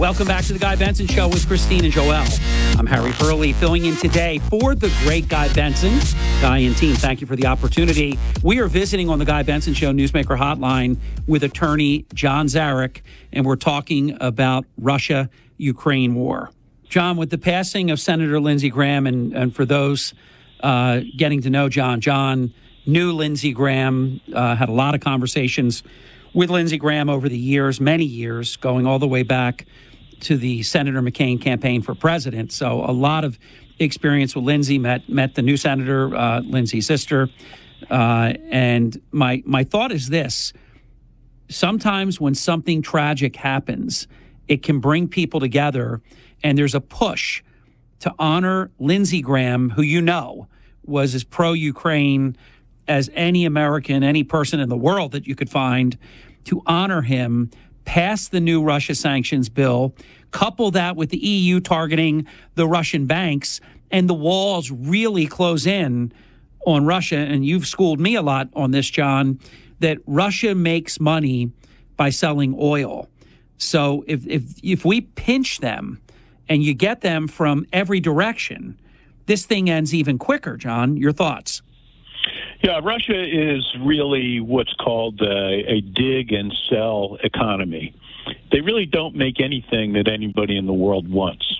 Welcome back to the Guy Benson Show with Christine and Joel. I'm Harry Hurley, filling in today for the great Guy Benson. Guy and team, thank you for the opportunity. We are visiting on the Guy Benson Show Newsmaker Hotline with attorney John Zarek, and we're talking about Russia-Ukraine war. John, with the passing of Senator Lindsey Graham, and for those getting to know John knew Lindsey Graham, had a lot of conversations with Lindsey Graham over the years, many years, going all the way back to the Senator McCain campaign for president. So a lot of experience with Lindsey, met the new senator, Lindsey's sister. And my thought is this: sometimes when something tragic happens, it can bring people together, and there's a push to honor Lindsey Graham, who was as pro-Ukraine as any American, any person in the world that you could find, to honor him, pass the new Russia sanctions bill, couple that with the EU targeting the Russian banks, and the walls really close in on Russia. And you've schooled me a lot on this, John, that Russia makes money by selling oil. So if we pinch them and you get them from every direction, this thing ends even quicker. John, your thoughts? Yeah, Russia is really what's called a dig and sell economy. They really don't make anything that anybody in the world wants.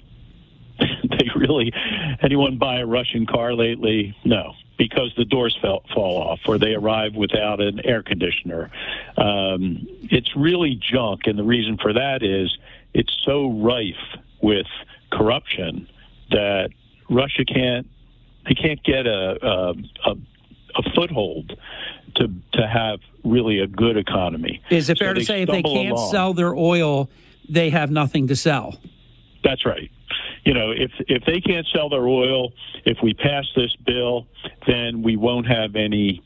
Anyone buy a Russian car lately? No, because the doors fall off or they arrive without an air conditioner. It's really junk, and the reason for that is it's so rife with corruption that Russia can't get a foothold to have really a good economy. Is it fair to say if they can't sell their oil, they have nothing to sell? That's right. If they can't sell their oil, if we pass this bill, then we won't have any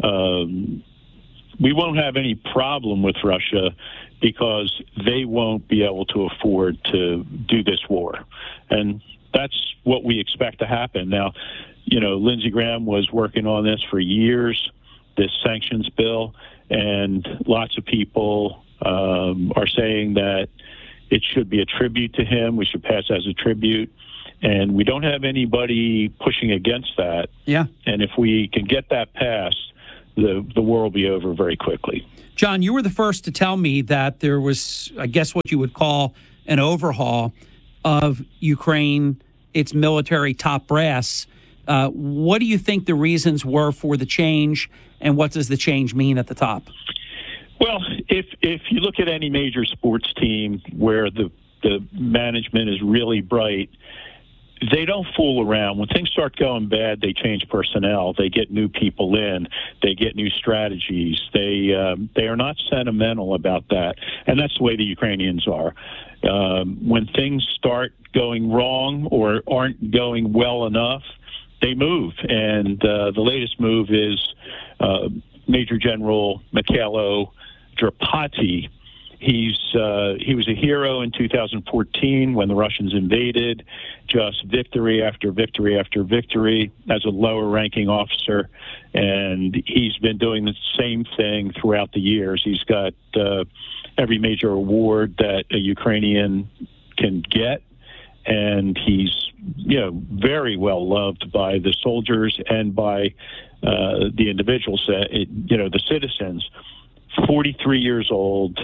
problem with Russia, because they won't be able to afford to do this war. And that's what we expect to happen. Now, Lindsey Graham was working on this for years, this sanctions bill, and lots of people are saying that it should be a tribute to him. We should pass as a tribute. And we don't have anybody pushing against that. Yeah. And if we can get that passed, the war will be over very quickly. John, you were the first to tell me that there was, I guess, what you would call an overhaul of Ukraine, its military top brass. What do you think the reasons were for the change, and what does the change mean at the top? Well, if you look at any major sports team where the management is really bright, they don't fool around. When things start going bad, they change personnel. They get new people in. They get new strategies. They are not sentimental about that, and that's the way the Ukrainians are. When things start going wrong or aren't going well enough, they move, and the latest move is Major General Mikhailo Drapati. He was a hero in 2014 when the Russians invaded, just victory after victory after victory as a lower-ranking officer, and he's been doing the same thing throughout the years. He's got every major award that a Ukrainian can get, and he's very well loved by the soldiers and by the individuals, the citizens. 43 years old,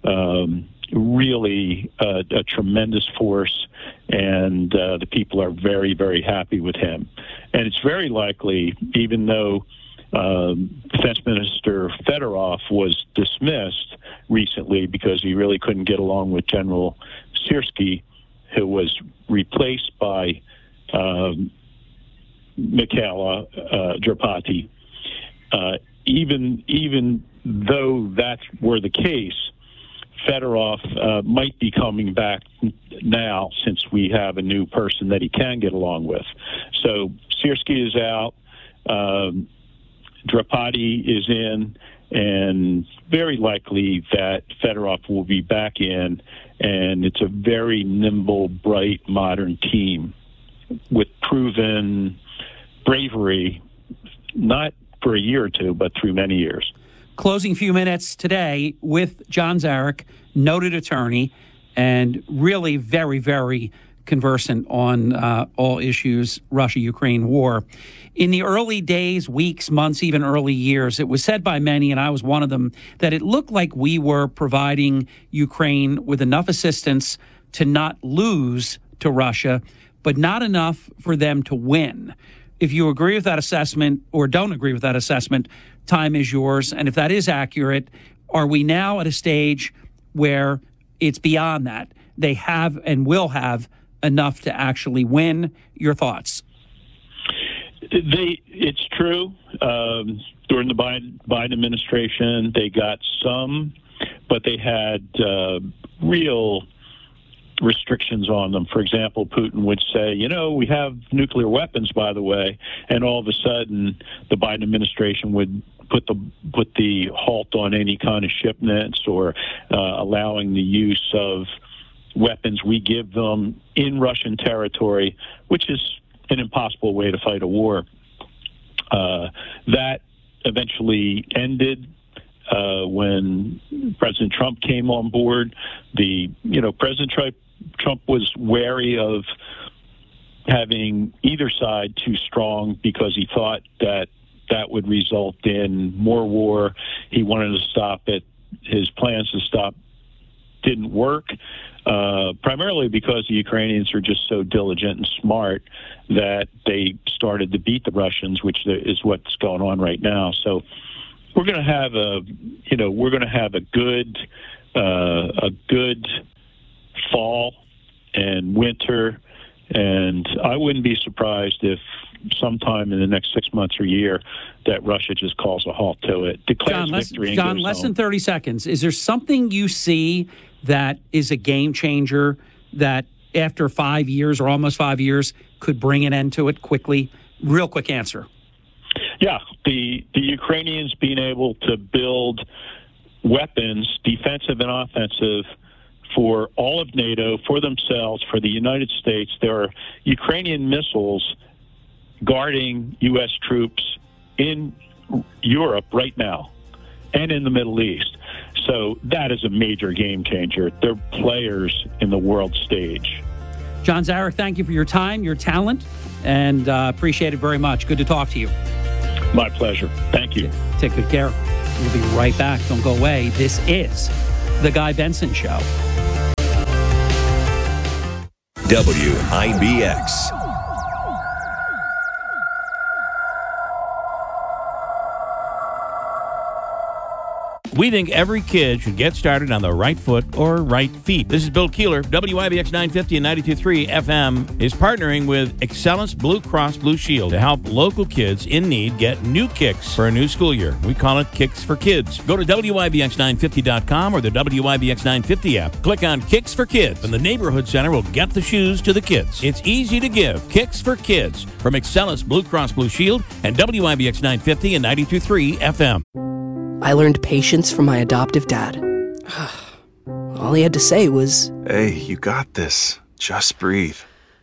really a tremendous force, and the people are very, very happy with him. And it's very likely, even though Defense Minister Fedorov was dismissed recently because he really couldn't get along with General Syrskyi, who was replaced by Mikhailo Drapati, even though that were the case, Fedorov might be coming back now since we have a new person that he can get along with. So Syrskyi is out, Drapati is in, and very likely that Fedorov will be back in, and it's a very nimble, bright, modern team with proven bravery, not for a year or two, but through many years. Closing few minutes today with John Zarek, noted attorney. and really very, very conversant on all issues Russia-Ukraine war. In the early days, weeks, months, even early years, it was said by many, and I was one of them, that it looked like we were providing Ukraine with enough assistance to not lose to Russia, but not enough for them to win. If you agree with that assessment or don't agree with that assessment, time is yours. And if that is accurate, are we now at a stage where it's beyond that? They have and will have enough to actually win? Your thoughts? It's true. During the Biden administration, they got some, but they had real restrictions on them. For example, Putin would say, we have nuclear weapons, by the way, and all of a sudden the Biden administration would put the halt on any kind of shipments or allowing the use of weapons we give them in Russian territory, which is an impossible way to fight a war. That eventually ended when President Trump came on board. President Trump was wary of having either side too strong because he thought that would result in more war. He wanted to stop it. His plans to stop didn't work, primarily because the Ukrainians are just so diligent and smart that they started to beat the Russians, which is what's going on right now. So we're going to have a good fall and winter, and I wouldn't be surprised if sometime in the next 6 months or year that Russia just calls a halt to it, declares victory. John, less than 30 seconds. Is there something you see that is a game changer that after 5 years or almost 5 years could bring an end to it quickly? Real quick answer. Yeah, the Ukrainians being able to build weapons, defensive and offensive, for all of NATO, for themselves, for the United States. There are Ukrainian missiles guarding U.S. troops in Europe right now and in the Middle East. So that is a major game changer. They're players in the world stage. John Zarek, thank you for your time, your talent, and appreciate it very much. Good to talk to you. My pleasure. Thank you. Take good care. We'll be right back. Don't go away. This is The Guy Benson Show. WIBX. We think every kid should get started on the right foot or right feet. This is Bill Keeler. WIBX 950 and 92.3 FM is partnering with Excellence Blue Cross Blue Shield to help local kids in need get new kicks for a new school year. We call it Kicks for Kids. Go to WIBX950.com or the WIBX 950 app. Click on Kicks for Kids, and the Neighborhood Center will get the shoes to the kids. It's easy to give. Kicks for Kids from Excellence Blue Cross Blue Shield and WIBX 950 and 92.3 FM. I learned patience from my adoptive dad. All he had to say was, "Hey, you got this. Just breathe."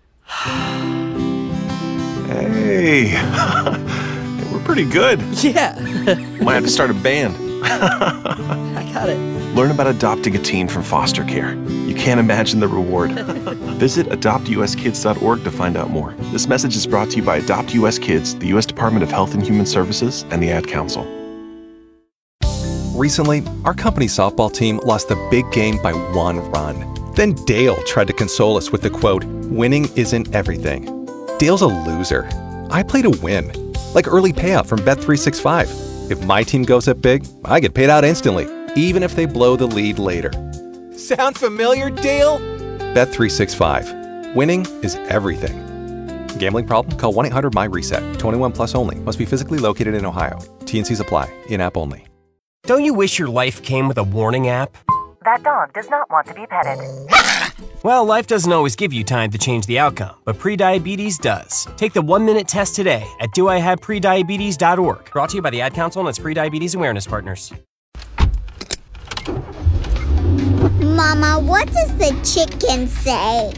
Hey, we're pretty good. Yeah. Might have to start a band. I got it. Learn about adopting a teen from foster care. You can't imagine the reward. Visit adoptuskids.org to find out more. This message is brought to you by Adopt US Kids, the U.S. Department of Health and Human Services, and the Ad Council. Recently, our company's softball team lost the big game by 1 run. Then Dale tried to console us with the quote, "Winning isn't everything." Dale's a loser. I play to win, like early payout from Bet365. If my team goes up big, I get paid out instantly, even if they blow the lead later. Sound familiar, Dale? Bet365. Winning is everything. Gambling problem? Call 1-800-MY-RESET. 21 plus only. Must be physically located in Ohio. T&Cs apply. In-app only. Don't you wish your life came with a warning app? That dog does not want to be petted. Well, life doesn't always give you time to change the outcome, but prediabetes does. Take the 1-minute test today at doihaveprediabetes.org. Brought to you by the Ad Council and its prediabetes awareness partners. Mama, what does the chicken say?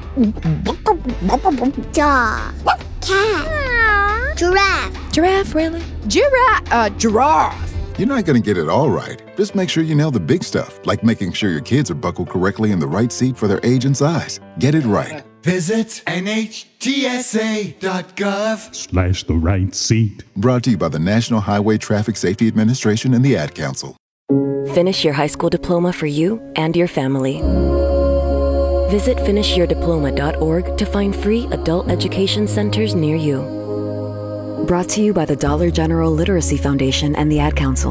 Dog. Cat. Giraffe. Giraffe, really? Giraffe. You're not going to get it all right. Just make sure you nail the big stuff, like making sure your kids are buckled correctly in the right seat for their age and size. Get it right. Visit NHTSA.gov/the right seat. Brought to you by the National Highway Traffic Safety Administration and the Ad Council. Finish your high school diploma for you and your family. Visit finishyourdiploma.org to find free adult education centers near you. Brought to you by the Dollar General Literacy Foundation and the Ad Council.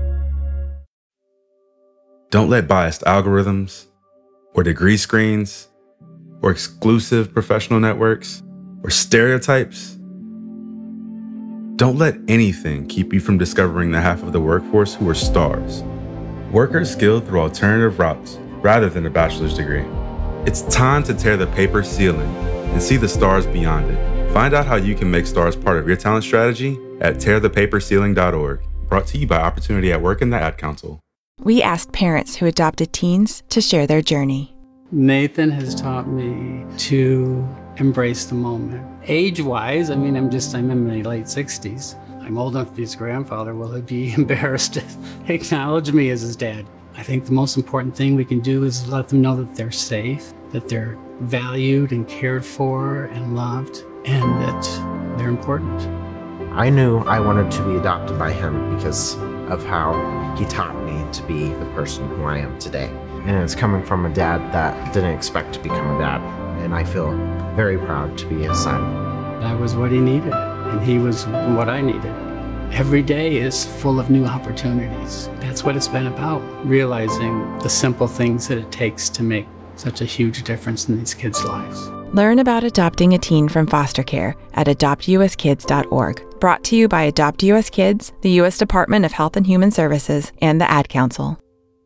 Don't let biased algorithms or degree screens or exclusive professional networks or stereotypes. Don't let anything keep you from discovering the half of the workforce who are stars. Workers skilled through alternative routes rather than a bachelor's degree. It's time to tear the paper ceiling and see the stars beyond it. Find out how you can make stars part of your talent strategy at tearthepaperceiling.org. Brought to you by Opportunity at Work and the Ad Council. We asked parents who adopted teens to share their journey. Nathan has taught me to embrace the moment. Age-wise, I'm in my late 60s. I'm old enough to be his grandfather. Will he be embarrassed to acknowledge me as his dad? I think the most important thing we can do is let them know that they're safe, that they're valued and cared for and loved, and that they're important. I knew I wanted to be adopted by him because of how he taught me to be the person who I am today. And it's coming from a dad that didn't expect to become a dad. And I feel very proud to be his son. I was what he needed, and he was what I needed. Every day is full of new opportunities. That's what it's been about, realizing the simple things that it takes to make such a huge difference in these kids' lives. Learn about adopting a teen from foster care at adoptuskids.org. Brought to you by Adopt U.S. Kids, the U.S. Department of Health and Human Services, and the Ad Council.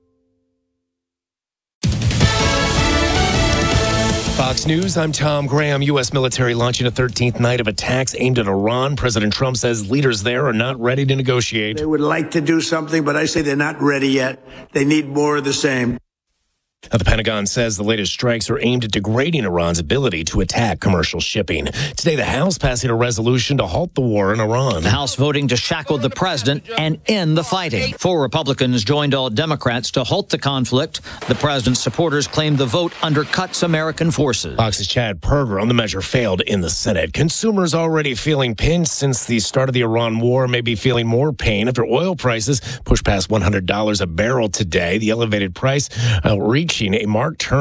Fox News, I'm Tom Graham. U.S. military launching a 13th night of attacks aimed at Iran. President Trump says leaders there are not ready to negotiate. They would like to do something, but I say they're not ready yet. They need more of the same. Now, the Pentagon says the latest strikes are aimed at degrading Iran's ability to attack commercial shipping. Today, the House passing a resolution to halt the war in Iran. The House voting to shackle the president and end the fighting. 4 Republicans joined all Democrats to halt the conflict. The president's supporters claim the vote undercuts American forces. Fox's Chad Perger on the measure failed in the Senate. Consumers already feeling pinched since the start of the Iran war may be feeling more pain after oil prices pushed past $100 a barrel today. The elevated price reaching a marked turn